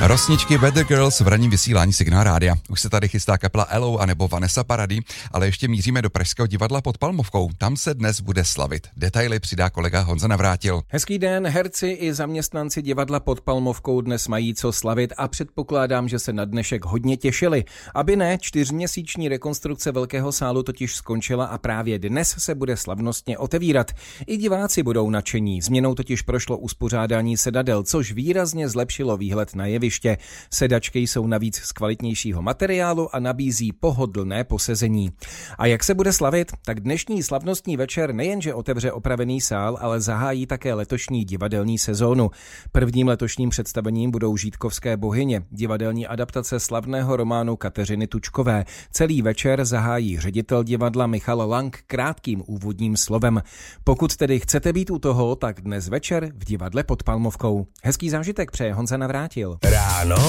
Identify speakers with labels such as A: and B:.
A: Rosničky Weather Girls v ranním vysílání Signál rádia. Už se tady chystá kapela Elo anebo Vanessa Paradis, ale ještě míříme do Pražského divadla pod Palmovkou. Tam se dnes bude slavit. Detaily přidá kolega Honza Navrátil.
B: Hezký den, herci i zaměstnanci divadla pod Palmovkou dnes mají co slavit a předpokládám, že se na dnešek hodně těšili. Aby ne, 4měsíční rekonstrukce velkého sálu totiž skončila a právě dnes se bude slavnostně otevírat. I diváci budou nadšení. Změnou totiž prošlo uspořádání sedadel, což výrazně zlepšilo výhled na jeviště. Sedačky jsou navíc z kvalitnějšího materiálu a nabízí pohodlné posezení. A jak se bude slavit? Tak dnešní slavnostní večer nejenže otevře opravený sál, ale zahájí také letošní divadelní sezónu. Prvním letošním představením budou Žítkovské bohyně, divadelní adaptace slavného románu Kateřiny Tučkové. Celý večer zahájí ředitel divadla Michal Lang krátkým úvodním slovem. Pokud tedy chcete být u toho, tak dnes večer v divadle pod Palmovkou. Hezký zážitek přeje Honza Navrátil.
C: Ráno